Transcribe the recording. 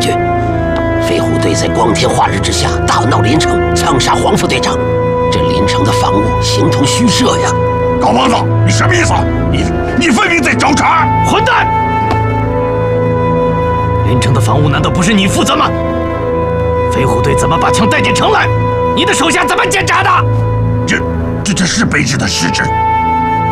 据。飞虎队在光天化日之下大闹林城，枪杀黄副队长，这林城的防务形同虚设呀！ 高胖子，你什么意思？你分明在找茬！ 混蛋！林城的防务难道不是你负责吗？飞虎队怎么把枪带进城来？你的手下怎么检查的？ 这是卑职的失职。